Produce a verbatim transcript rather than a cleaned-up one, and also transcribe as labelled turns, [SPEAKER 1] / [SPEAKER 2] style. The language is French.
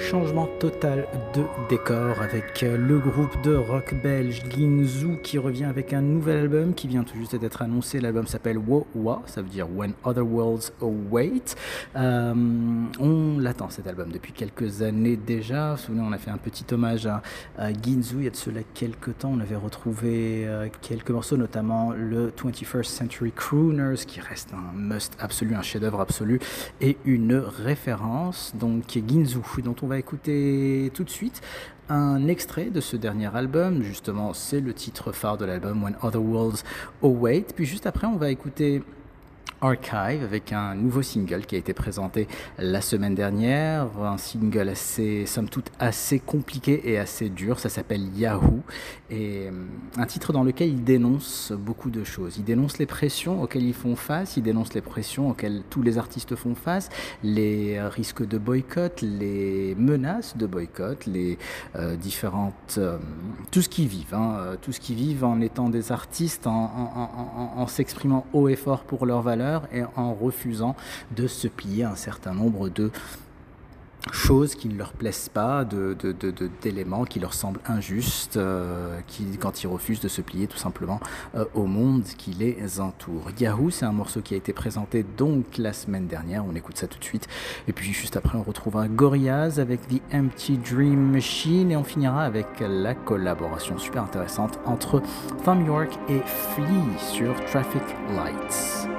[SPEAKER 1] changement total de décor avec le groupe de rock belge Ginzu qui revient avec un nouvel album qui vient tout juste d'être annoncé. L'album s'appelle Wo Wa, ça veut dire When Other Worlds Await. Euh, on l'attend cet album depuis quelques années déjà. Vous vous souvenez, on a fait un petit hommage à, à Ginzu il y a de cela quelques temps. On avait retrouvé euh, quelques morceaux, notamment le twenty-first Century Crooners qui reste un must absolu, un chef-d'œuvre absolu et une référence. Donc Ginzu, dont on va écouter tout de suite un extrait de ce dernier album. Justement, c'est le titre phare de l'album, When Other Worlds Await. Puis juste après, on va écouter Archive avec un nouveau single qui a été présenté la semaine dernière, un single assez, somme toute, assez compliqué et assez dur. Ça s'appelle Yahoo et un titre dans lequel il dénonce beaucoup de choses. Il dénonce les pressions auxquelles ils font face, il dénonce les pressions auxquelles tous les artistes font face, les risques de boycott, les menaces de boycott, les euh, différentes, euh, tout ce qu'ils vivent, hein, tout ce qu'ils vivent en étant des artistes, en, en, en, en s'exprimant haut et fort pour leurs valeurs et en refusant de se plier à un certain nombre de choses qui ne leur plaisent pas, de, de, de, de, d'éléments qui leur semblent injustes, euh, qui, quand ils refusent de se plier tout simplement euh, au monde qui les entoure. Yahoo, c'est un morceau qui a été présenté donc la semaine dernière, on écoute ça tout de suite, et puis juste après on retrouvera Gorillaz avec The Empty Dream Machine, et on finira avec la collaboration super intéressante entre Thom Yorke et Flea sur Traffic Lights.